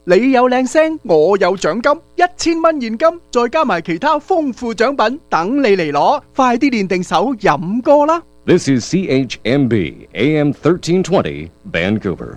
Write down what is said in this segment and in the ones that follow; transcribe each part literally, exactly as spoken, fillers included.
你有靚聲，我有獎金，一千蚊現金，再加埋其他豐富獎品，等你嚟攞。快啲練定手飲歌啦！ This is C H M B A M thirteen twenty Vancouver。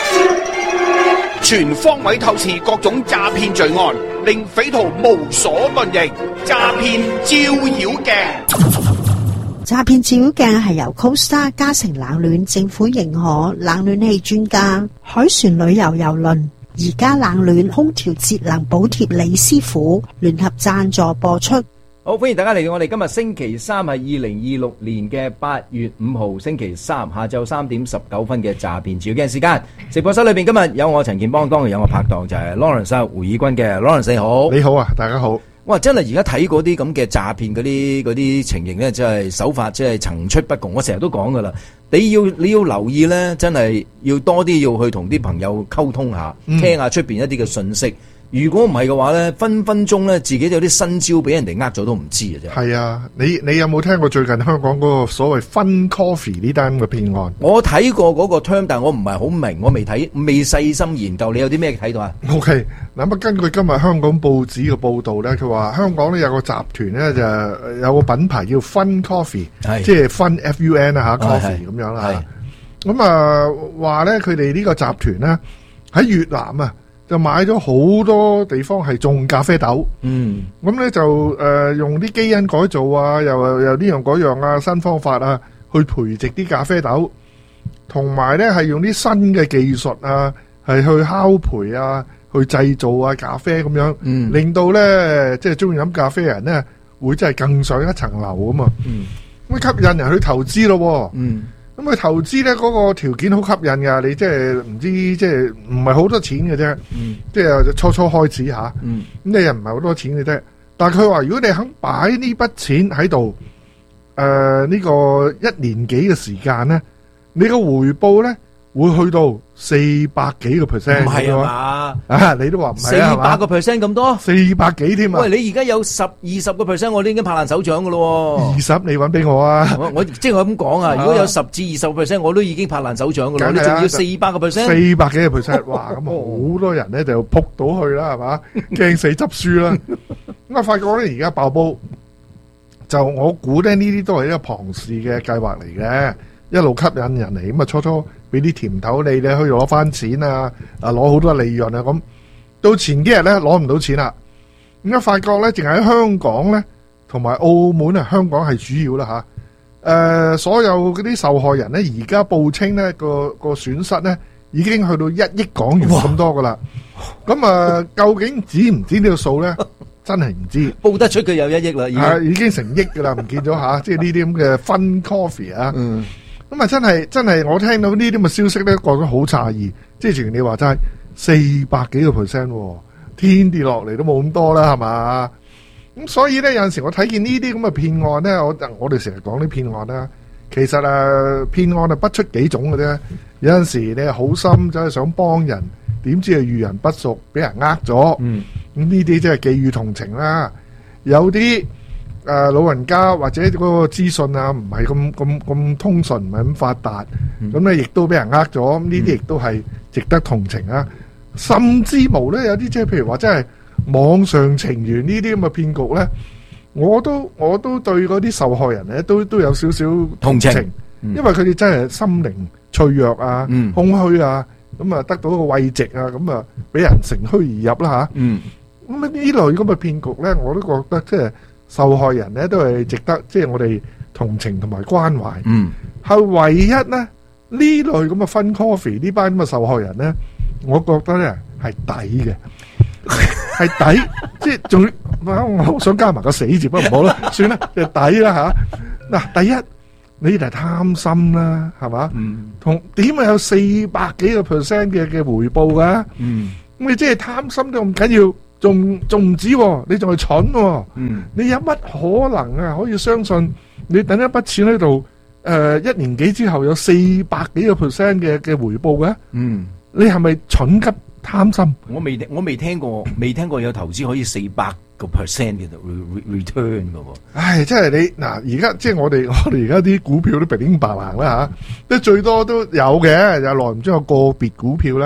全方位透視各種詐騙罪案，令匪徒無所遁形。詐騙照妖鏡。 詐騙照妖鏡係由 Costa 嘉誠冷暖政府認可冷暖氣專家海船旅遊郵輪而家冷暖空調節能補貼李師傅聯合贊助播出。 好，歡迎大家嚟到我哋今日星期三係二零二六年嘅八月五號星期三下晝三點十九分嘅詐騙照妖鏡時間。直播室裏邊今日有我陳健邦，當然有我拍檔就係 Lawrence 胡以軍嘅 Lawrence， 你好。 你好啊，大家好。 哇！真係而家睇嗰啲咁嘅詐騙嗰啲嗰啲情形咧，真係手法真係層出不窮。我成日都講噶啦，你要你要留意咧，真係要多啲要去同啲朋友溝通下，嗯、聽下出邊一啲嘅信息。如果唔係嘅話咧，分分鐘咧自己有啲新招俾人哋呃咗都唔知嘅啫。係啊，你你有冇聽過最近香港嗰個所謂 Fun Coffee 呢單嘅騙案？ 我睇過嗰個 term， 但係我唔係好明，我未睇，未細心研究。你有啲咩睇到啊 ？OK，嗱咁根據今日香港報紙嘅報導咧，佢話香港咧有個集團咧就有個品牌叫 Fun Coffee， 即係 Fun F U N 啊嚇 Coffee 咁樣啦。咁啊話咧佢哋呢個集團咧喺越南啊，就買咗好多地方係種咖啡豆，嗯，咁咧就誒、呃、用啲基因改造啊，又又呢樣嗰樣啊，新方法啊，去培植啲咖啡豆，同埋咧係用啲新嘅技術啊，係去烘焙啊，去製造啊咖啡咁樣，嗯，令到咧即係中意飲咖啡嘅人咧會真係更上一層樓啊嘛，嗯，咁吸引人去投資咯，嗯。咁佢投資咧嗰個條件好吸引噶，你即係唔知即係唔係好多錢嘅啫，嗯、即係初初開始吓，咁、嗯、你又唔係好多錢嘅啫。但係佢話如果你肯擺呢筆錢喺度，誒、呃、呢、這個一年幾嘅時間咧，你個回報咧會去到四百幾個 percent， 唔係嘛？啊，你都話唔係啊？ 四百個 percent 咁多？ 四百幾添啊？ 喂，你而家有十二十個 percent， 我都已經拍爛手掌噶咯。 二十你搵俾我啊！ 我我即係我咁講啊，如果有十至二十個 percent， 我都已經拍爛手掌噶啦。你仲要四百個 percent？ 四百幾個 percent， 哇！咁好多人咧就撲到去啦，係嘛？驚死執輸啦！咁啊，發覺咧而家爆煲，就我估咧呢啲都係一個龐氏嘅計劃嚟嘅。一路吸引人嚟，咁啊初初俾啲甜頭你咧，可以攞翻錢啊，啊攞好多利潤啊，咁到前幾日咧攞唔到錢啦，咁啊發覺咧，淨係喺香港咧，同埋澳門啊，香港係主要啦吓，誒、呃、所有嗰啲受害人咧，而家報稱咧個個損失咧，已經去到一億港元咁多噶啦，咁啊究竟知唔知呢個數咧？真係唔知，報得出佢有一億啦，已經係已經成億噶啦，唔見咗吓，即係呢啲咁嘅 Fun Coffee 啊。嗯咁啊，真係真係，我聽到呢啲咁嘅消息咧，覺得好詫異。即係正如你話齋，四百幾個 percent， 天跌落嚟都冇咁多啦，係嘛？咁所以咧，有陣時我睇見呢啲咁嘅騙案咧，我我哋成日講啲騙案啦，其實誒，騙案係不出幾種嘅啫。有陣時你係好心，就係想幫人，點知係遇人不淑，俾人呃咗。嗯，咁呢啲即係寄予同情啦。有啲。誒、呃，老人家或者嗰個資訊啊，唔係咁咁咁通順，唔係咁發達，咁咧亦都俾人呃咗，咁呢啲亦都係值得同情啊。甚至無咧，有啲即係譬如話，真係網上情緣呢啲咁嘅騙局咧，我都我都對嗰啲受害人咧，都都有少少同情，同情嗯、因為佢哋真係心靈脆弱啊，嗯、空虛啊，咁啊得到一個慰藉啊，咁啊俾人乘虛而入啦吓。咁啊呢類咁嘅騙局咧，我都覺得即係。受害人咧都係值得，即係我哋同情同埋關懷。嗯，係唯一咧呢類咁嘅 Fun Coffee 呢班咁嘅受害人咧，我覺得咧係抵嘅，係抵，即係仲我好想加埋個死字，不過唔好啦，算啦，就抵啦吓。嗱，第一你哋係貪心啦，係嘛？嗯，同點會有四百幾個 percent 嘅嘅回報噶？嗯，咁你即係貪心都唔緊要。仲仲唔止，你仲係蠢，嗯，你有乜可能啊？可以相信你等一筆錢喺度，誒，一年幾之後有四百幾個 percent 嘅嘅回報嘅？嗯，你係咪蠢急貪心？我未我未聽過，未聽過有投資可以四百個 percent 嘅 return 嘅。唉，即係你嗱，而家即係我哋我哋而家啲股票都平平白白啦吓，即係最多都有嘅，有耐唔中有個別股票咧。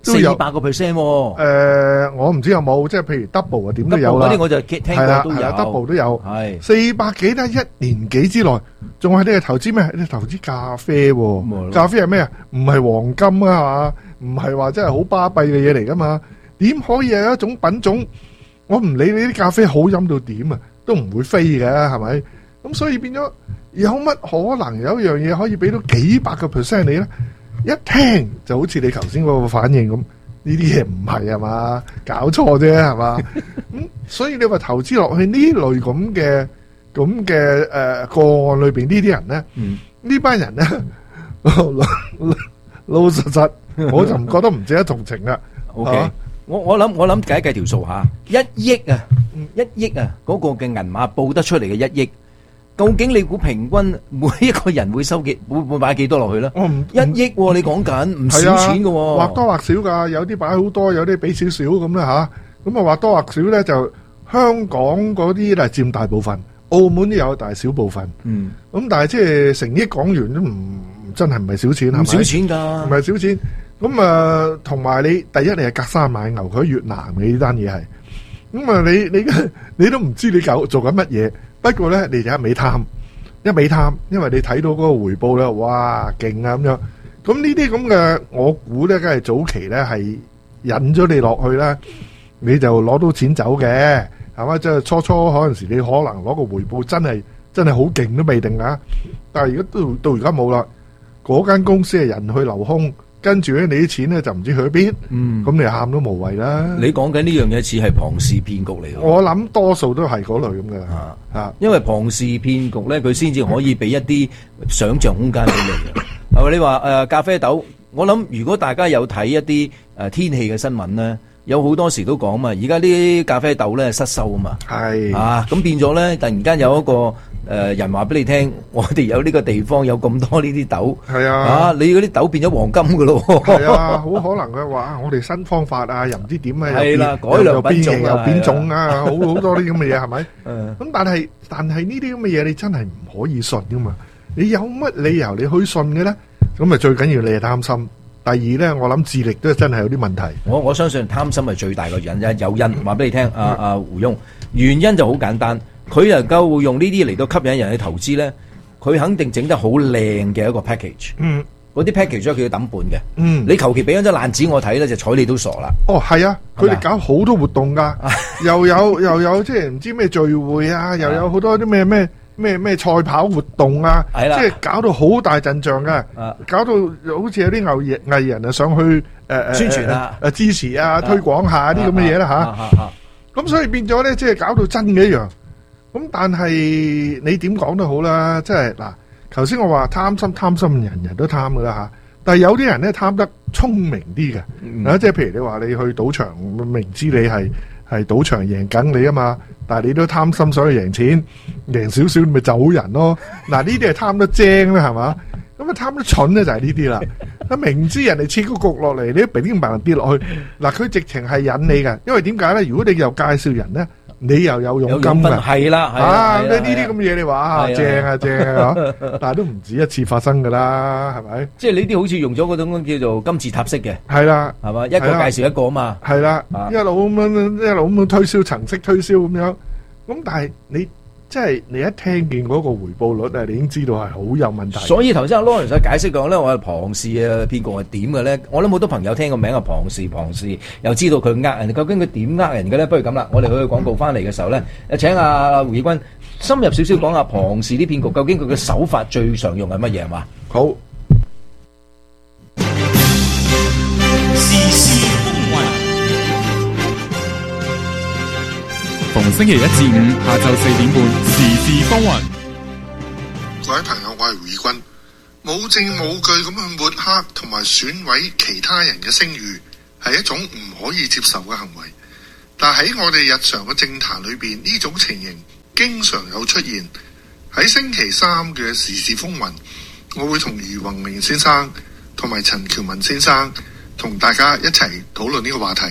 都有四百個 percent 喎。 誒，我唔知有冇，即係譬如 double 啊，點都有啦。 嗰啲我就聽係啦， 過都有係啦，double 都有。 係四百幾咧，一年幾之內，仲係你係投資咩？你投資咖啡喎，咖啡係咩啊？唔係黃金啊嘛，唔係話真係好巴閉嘅嘢嚟噶嘛？點可以有一種品種？我唔理你啲咖啡好飲到點啊，都唔會飛嘅，係咪？咁所以變咗有乜可能有一樣嘢可以俾到幾百個 percent 你咧？一聽就好似你頭先嗰個反應咁，呢啲嘢唔係啊嘛，搞錯啫係嘛？咁所以你話投資落去呢類咁嘅咁嘅誒個案裏邊呢啲人咧，呢班人咧老老實實，我就唔覺得唔值得同情啦。 OK。我我諗我諗計一計條數吓，一億啊，一億啊，嗰個嘅銀碼報得出嚟嘅一億，究竟你估平均每一個人會收幾會會買幾多落去咧？ 我唔一億喎，你講緊唔少錢㗎喎， 或多或少㗎，有啲擺好多，有啲俾少少咁啦吓，咁啊或多或少咧就香港嗰啲咧佔大部分，澳門都有大少部分，嗯，咁但係即係成億港元都唔真係唔係少錢，係咪？ 唔少錢㗎， 唔係少錢。咁啊，同埋你第一你係隔山買牛，佢喺越南嘅呢單嘢係，咁啊你你你都唔知你搞做緊乜嘢，不過咧你就一味貪，一味貪，因為你睇到嗰個回報咧，哇勁啊咁樣，咁呢啲咁嘅我估咧，梗係早期咧係引咗你落去啦，你就攞到錢走嘅，係嘛？即係初初嗰陣時你可能攞個回報真係真係好勁都未定啊，但係而家到到而家冇啦，嗰間公司係人去樓空。跟住咧，你啲錢咧就唔知去邊，咁、嗯、你喊都無謂啦。 你講緊呢樣嘢似係龐氏騙局嚟嘅。 我諗多數都係嗰類咁嘅啊啊，因為龐氏騙局咧，佢先至可以俾一啲想像空間俾你嘅。係咪你話誒、呃、咖啡豆？我諗如果大家有睇一啲誒、呃、天氣嘅新聞咧，有好多時都講嘛，而家啲咖啡豆咧失收啊嘛。係啊，咁變咗咧，突然間有一個。誒、呃、人話俾你聽，我哋有呢個地方有咁多呢啲豆，係啊，啊你嗰啲豆變咗黃金㗎咯， 係啊，好可能嘅話，我哋新方法啊，又唔知點啊， 係啦，改良品種又變種啊，好好多啲咁嘅嘢係咪？咁但係但係呢啲咁嘅嘢，你真係唔可以信㗎嘛？你有乜理由你去信嘅咧？咁啊最緊要你係擔心。第二咧，我諗智力都真係有啲問題。 我我相信貪心係最大嘅原因，有因話俾你聽，阿阿胡翁，原因就好簡單。佢能夠用呢啲嚟到吸引人去投資咧，佢肯定整得好靚嘅一個 package。嗯，嗰啲 package 佢要抌本嘅。嗯，你求其俾張爛紙我睇咧，就睬你都傻啦。哦，係啊，佢哋搞好多活動㗎，又有又有即係唔知咩聚會啊，又有好多啲咩咩咩咩賽跑活動啊，即係搞到好大陣仗㗎，搞到好似有啲藝藝人啊上去誒誒宣傳啊、誒支持啊、推廣下啲咁嘅嘢啦嚇。咁所以變咗咧，即係搞到真嘅一樣。咁但係你點講都好啦，即係嗱，頭先我話貪心貪心，人人都貪噶啦吓，但係有啲人咧貪得聰明啲嘅，啊、嗯，即係譬如你話你去賭場，明知你係係賭場贏緊你啊嘛，但係你都貪心想去贏錢，贏少少咪走人咯。嗱，呢啲係貪得精啦，係嘛？咁啊貪得蠢咧就係呢啲啦。啊，明知人哋切個局落嚟，你都俾啲萬跌落去，嗱，佢直情係引你嘅，因為點解咧？如果你又介紹人咧。你又有佣金嘅，係啦，啊，呢啲咁嘅嘢你話啊正啊正啊，但係都唔止一次發生噶啦，係咪？即係呢啲好似用咗嗰種叫做金字塔式嘅，係啦，係嘛，一個介紹一個啊嘛，係啦，一路咁樣一路咁樣推銷層式推銷咁樣，咁但係你。即係你一聽見嗰個回報率啊，你已經知道係好有問題。所以頭先阿 Lawrence 解釋講咧，我係龐氏啊騙局係點嘅咧？我諗好多朋友聽個名啊，龐氏龐氏，又知道佢呃人，究竟佢點呃人嘅咧？不如咁啦，我哋去廣告翻嚟嘅時候咧，請阿胡義軍深入少少講下龐氏啲騙局，究竟佢嘅手法最常用係乜嘢係嘛？好。 逢星期一至五下晝四點半，時事風雲。 各位朋友，我係胡義軍，冇證冇據咁去抹黑同埋損毀其他人嘅聲譽，係一種唔可以接受嘅行為。但喺我哋日常嘅政壇裏邊，呢種情形經常有出現。喺星期三嘅時事風雲，我會同余宏明先生同埋陳喬文先生同大家一齊討論呢個話題。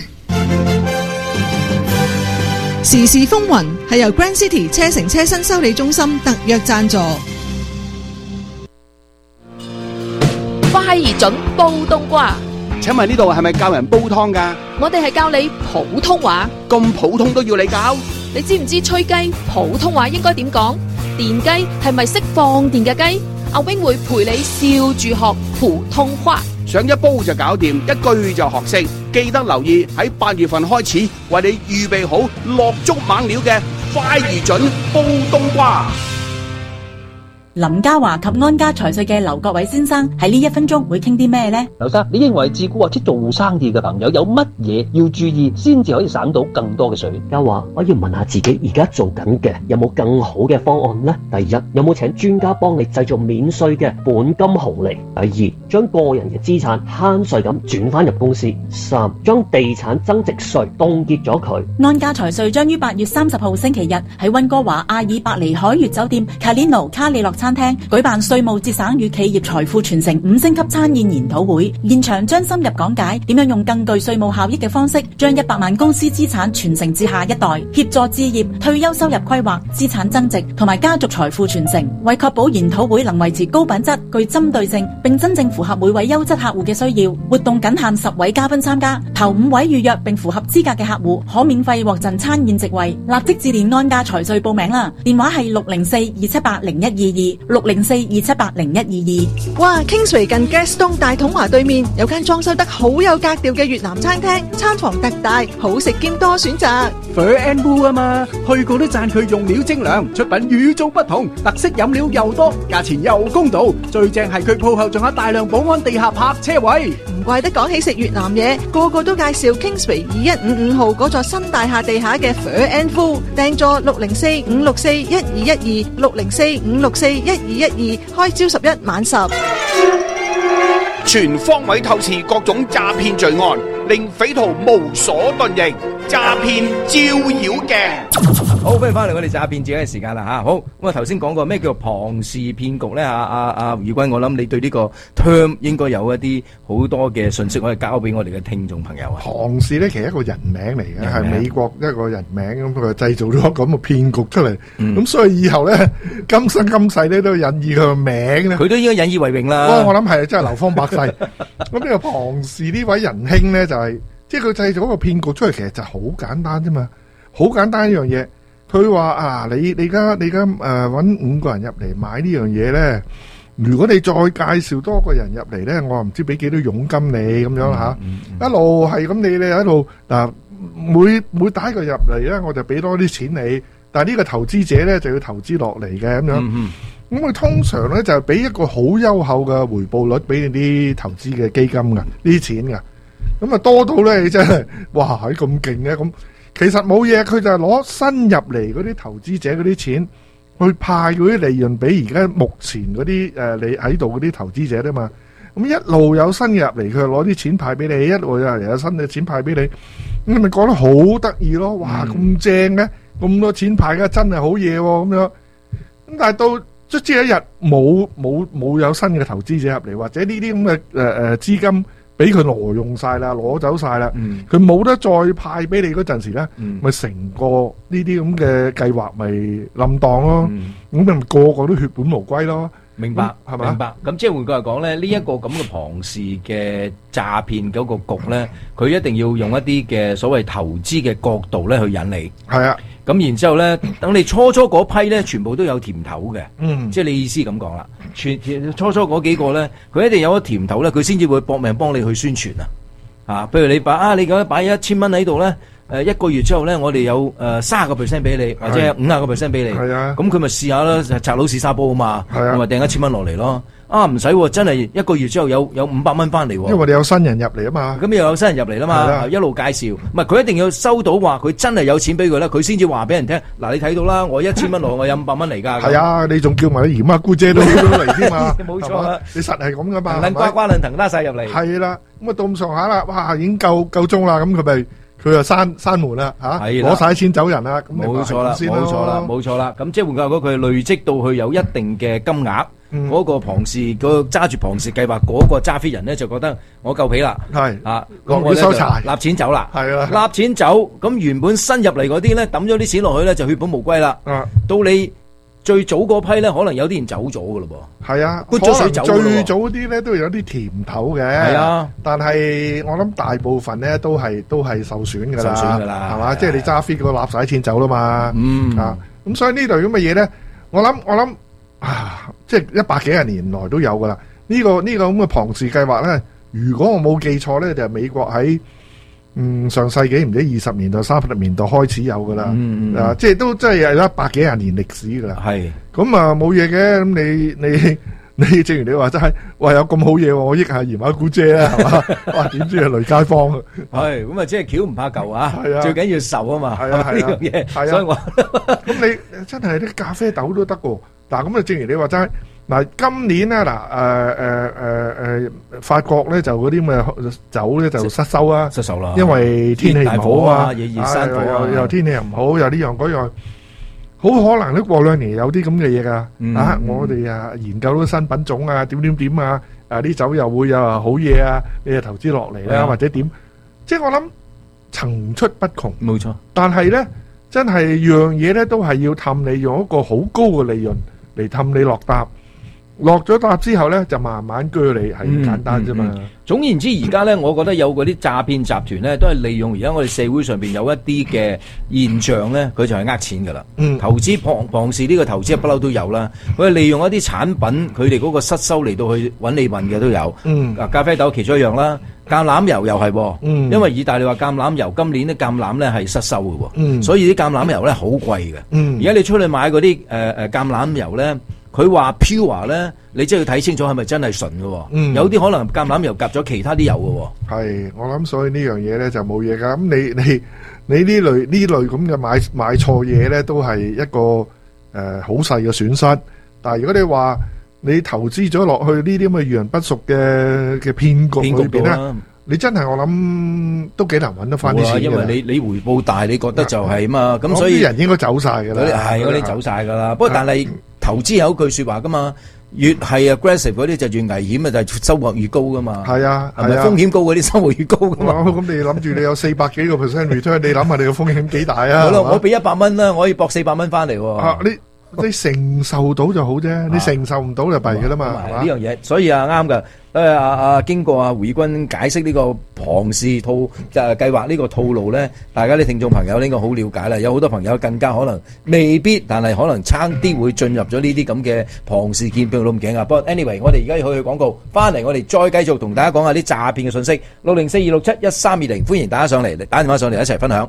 時事風雲係由 Grand City 車城車身修理中心特約贊助。 快而準報冬瓜， 請問呢度係咪教人煲湯㗎？ 我哋係教你普通話， 咁普通都要你教？ 你知唔知吹雞普通話應該點講？電雞係咪識放電嘅雞？阿 wing 會陪你笑住學普通話， 上一煲就搞掂，一句就學識。記得留意喺八月份開始，為你預備好落足猛料嘅快而準煲冬瓜。 林家華及安家財稅嘅劉國偉先生喺呢一分鐘會傾啲咩呢？ 劉生，你認為自僱或者做生意嘅朋友有乜嘢要注意，先至可以省到更多嘅稅？ 家華，我要問下自己而家做緊嘅有冇更好嘅方案呢？第一，有冇請專家幫你製造免稅嘅本金紅利？第二，將個人嘅資產慳稅咁轉翻入公司。三，將地產增值稅凍結咗佢。 安家財稅將於八月三十號星期日喺溫哥華阿爾伯尼海悅酒店 Calino 卡里諾餐廳舉辦稅務節省與企業財富傳承五星級餐宴研討會，現場將深入講解點樣用更具稅務效益嘅方式，將一百萬公司資產傳承至下一代，協助置業、退休收入規劃、資產增值同埋家族財富傳承。為確保研討會能維持高品質、具針對性，並真正符合每位優質客戶嘅需要，活動僅限十位嘉賓參加，頭五位預約並符合資格嘅客戶可免費獲贈餐宴席位。立即致電安家財稅報名啦，電話係六零四二七八零一二二六零四二七八零一二二。 哇 Kingsway 近 Gaston 大統華對面有間裝修得好有格調嘅越南餐廳，餐房特大，好食兼多選擇。 Fur and Wool 啊嘛，去過都讚佢用料精良，出品與眾不同，特色飲料又多，價錢又公道，最正係佢鋪後仲有大量保安地下泊車位。 唔怪得講起食越南嘢，個個都介紹 Kingsway 二一五五號嗰座新大廈地下嘅 Fur and Wool， 訂座六零四五六四一二一二六零四五六四一二一二，開朝十一晚十。 全方位透視各種詐騙罪案，令匪徒無所遁形。詐騙照妖鏡。 好，歡迎翻嚟我哋詐騙自己嘅時間啦吓。好，咁啊頭先講過咩叫龐氏騙局咧？阿阿阿余君，我諗你對呢個 term 應該有一啲好多嘅信息可以交俾我哋嘅聽眾朋友啊。 龐氏咧其實一個人名嚟嘅，係美國一個人名，咁佢製造咗咁嘅騙局出嚟。咁、嗯、所以以後咧，今生今世咧都引以佢個名咧。 佢都應該引以為榮啦。 哦，我諗係真係流芳百世。咁呢個龐氏呢位仁兄咧就係、是。即係佢製造一個騙局出嚟，其實就好簡單啫嘛，好簡單一樣嘢。佢話啊，你你而家你而家誒搵五個人入嚟買呢樣嘢咧，如果你再介紹多個人入嚟咧，我唔知俾幾多佣金你咁樣吓、嗯嗯嗯，一路係咁你你喺度嗱，每每打一個入嚟咧，我就俾多啲錢你，但係呢個投資者咧就要投資落嚟嘅咁樣。咁、嗯、佢、嗯、通常咧就係俾一個好優厚嘅回報率俾你啲投資嘅基金噶，呢啲錢噶。咁啊多到咧，真係哇係咁勁嘅咁，其實冇嘢，佢就係攞新入嚟嗰啲投資者嗰啲錢去派嗰啲利潤俾而家目前嗰啲誒你喺度嗰啲投資者啫嘛。咁一路有新嘅入嚟，佢就攞啲錢派俾你，一路有有新嘅錢派俾你，咁咪講得好得意咯。哇咁正嘅，咁多錢派嘅真係好嘢咁樣。咁但係到卒之一日冇冇冇有新嘅投資者入嚟，或者呢啲咁嘅誒誒資金。俾佢挪用晒啦，攞走晒啦，佢冇得再派俾你嗰陣時咧，咪成個呢啲咁嘅計劃咪冧檔咯，咁咪個個都血本無歸咯。 明白係嘛？明白。咁即係換句話講咧，呢一個咁嘅龐氏嘅詐騙嗰個局咧，佢一定要用一啲嘅所謂投資嘅角度咧去引你。 係啊。咁然之後咧，等你初初嗰批咧，全部都有甜頭嘅。嗯。即係你意思咁講啦。全初初嗰幾個咧，佢一定有咗甜頭咧，佢先至會搏命幫你去宣傳啊。啊，譬如你擺啊，你咁樣擺一千蚊喺度咧。誒，一個月之後咧，我哋有誒卅個 percent 俾你，或者五十個 percent 俾你。係啊，咁佢咪試下啦，拆佬試沙煲啊嘛。係啊，咪掟一千蚊落嚟咯。啊，唔使，真係一個月之後有有五百蚊翻嚟。因為我哋有新人入嚟啊嘛。咁又有新人入嚟啦嘛，一路介紹。唔係，佢一定要收到話，佢真係有錢俾佢啦，佢先至話俾人聽。嗱，你睇到啦，我一千蚊落，我有五百蚊嚟噶。係啊，你仲叫埋姨媽姑姐都嚟添嘛？ 冇錯啦， 你實係咁噶嘛？ 撚呱呱撚騰拉晒入嚟。 係啦，咁啊到咁上下啦，哇，已經夠夠鐘啦，咁佢咪。佢就閂閂門啦，吓攞晒錢走人啦，咁冇錯啦，冇錯啦，冇錯啦。咁即係換句話講，佢累積到去有一定嘅金額，嗰個龐氏嗰個揸住龐氏計劃嗰個揸飛人咧，就覺得我夠皮啦，係啊，咁我收柴，立錢走啦，係啦，立錢走。咁原本新入嚟嗰啲咧，抌咗啲錢落去咧，就血本無歸啦。到你最早嗰批咧，可能有啲人走咗噶咯噃。 係啊， 潑咗水走㗎咯喎最早啲咧都有啲甜頭嘅。 係啊， 但係我諗大部分咧都係都係受損㗎啦， 受損㗎啦係嘛？即係你揸飛嗰個攬晒錢走啦嘛。 嗯啊，咁所以呢類咁嘅嘢咧，我諗我諗啊，即係一百幾廿年來都有㗎啦。呢個呢個咁嘅龐氏計劃咧，如果我冇記錯咧，就係美國喺嗯上世紀唔知二十年代、三十年代開始有噶啦， 嗯嗯啊，即係都真係有一百幾廿年歷史噶啦。 係咁啊，冇嘢嘅。咁你你你，正如你話齋，話有咁好嘢喎，我益下姨媽姑姐啦，係嘛？哇，點知係雷街坊啊？ 係咁啊，即係橋唔怕舊啊， 係啊最緊要受啊嘛。 係啊係啊呢樣嘢， 係啊所以我咁你真係啲咖啡豆都得喎。嗱，咁啊，正如你話齋。嗱，今年咧，嗱，誒誒誒誒，法國咧就嗰啲咁嘅酒咧就失收啊， 失手啦， 因為天氣唔好啊， 日熱山火啊， 又又天氣又唔好，又呢樣嗰樣，好可能都過兩年有啲咁嘅嘢噶。啊，我哋啊研究到新品種啊，點點點啊，啊啲酒又會有好嘢啊，你就投資落嚟啦，或者點？即係我諗層出不窮， 冇錯。 但係咧，真係樣嘢咧都係要氹你用一個好高嘅利潤嚟氹你落搭。落咗搭之後咧，就慢慢鋸你，係咁簡單啫嘛。 嗯嗯嗯、總言之，而家咧，我覺得有嗰啲詐騙集團咧，都係利用而家我哋社會上邊有一啲嘅現象咧，佢就係呃錢噶啦。 嗯， 投資龐龐氏呢個投資不嬲都有啦。佢係利用一啲產品，佢哋嗰個失收嚟到去揾利潤嘅都有。 嗯， 咖啡豆其中一樣啦，橄欖油又係。 嗯， 因為意大利話橄欖油今年啲橄欖咧係失收嘅。 嗯， 所以啲橄欖油咧好貴嘅。 嗯， 而家你出去買嗰啲誒誒橄欖油咧。佢話 pure 咧，你真係要睇清楚係咪真係純嘅。嗯，有啲可能橄欖油夾咗其他啲油嘅。 係，我諗所以呢樣嘢咧就冇嘢噶。咁你你你呢類呢類咁嘅買買錯嘢咧，都係一個誒好細嘅損失。但係如果你話你投資咗落去呢啲咁嘅遇人不淑嘅嘅騙局裏邊咧，你真係我諗都幾難揾得翻啲錢嘅。 因為你你回報大，你覺得就係嘛，咁所以啲人應該走晒㗎啦。 係嗰啲走晒㗎啦。不過但係投資有一句説話㗎嘛，越係 aggressive 嗰啲就越危險啊，就係收穫越高㗎嘛。 係啊， 係咪風險高嗰啲收穫越高㗎嘛？ 咁你諗住你有四百幾個 percent return，你諗下你個風險幾大啊？ 好啦，我俾一百蚊啦，我可以博四百蚊翻嚟喎。 啊，你你承受到就好啫，你承受唔到就弊㗎啦嘛。 呢樣嘢，所以啊啱㗎。誒啊啊！經過啊胡以軍解釋呢個龐氏套就係計劃呢個套路咧，大家啲聽眾朋友應該好了解啦。有好多朋友更加可能未必，但係可能差啲會進入咗呢啲咁嘅龐氏見標都唔驚啊！不過 anyway，我哋而家要去去廣告，翻嚟我哋再繼續同大家講下啲詐騙嘅信息。六零四二六七一三二零，歡迎大家上嚟，打電話上嚟一齊分享。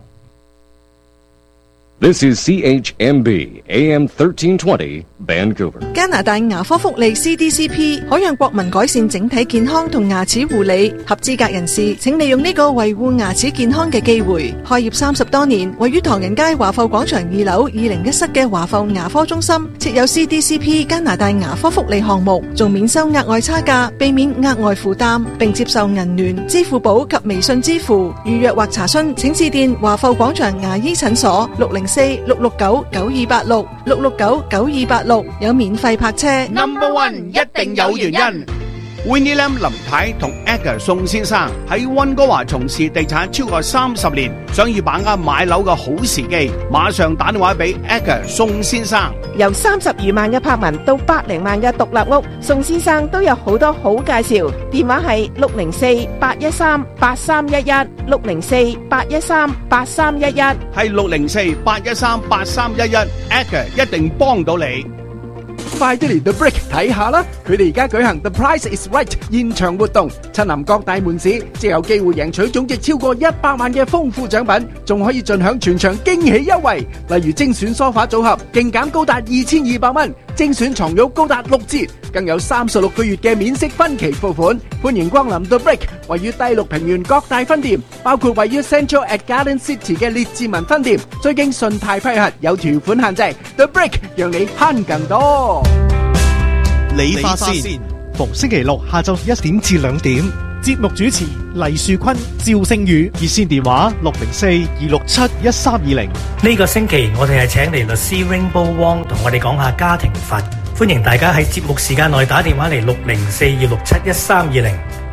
This is C H M B A M thirteen twenty Vancouver。 加拿大牙科福利 C D C P 可讓國民改善整體健康同牙齒護理。合資格人士請利用呢個維護牙齒健康嘅機會。開業三十多年，位於唐人街華埠廣場二樓二零一室嘅華埠牙科中心設有 C D C P 加拿大牙科福利項目，仲免收額外差價，避免額外負擔，並接受銀聯、支付寶及微信支付。預約或查詢請致電華埠廣場牙醫診所六零四六六九九二八六六六九九二八六，有免費泊車。 Number One 一定有原因。Winnie Lam 林太同 Edgar 宋先生喺溫哥華從事地產超過三十年，想要把握買樓嘅好時機，馬上打電話俾 Edgar 宋先生。 由三十餘萬嘅柏文到百零萬嘅獨立屋，宋先生都有好多好介紹。電話係六零四八一三八三一一，六零四八一三八三一一， 係六零四八一三八三一一 ，Edgar 一定幫到你。 快啲嚟 The Brick 睇下啦！佢哋而家舉行 The Price is Right 現場活動，親臨各大門市，即有機會贏取總值超過一百萬嘅豐富獎品，仲可以盡享全場驚喜優惠，例如精選梳化組合勁減高達二千二百蚊，精選床褥高達六折，更有三十六個月嘅免息分期付款。歡迎光臨 The Brick， 位於第六平原各大分店，包括位於 Central at Garden City 嘅列治文分店，最經信貸批核，有條款限制。The Brick 讓你慳更多。 理髮線，逢星期六下晝一點至兩點。節目主持黎樹坤、趙星宇，熱線電話六零四二六七一三二零。 呢個星期我哋係請嚟律師 Rainbow Wong 同我哋講下家庭法，歡迎大家喺節目時間內打電話嚟六零四二六七一三二零。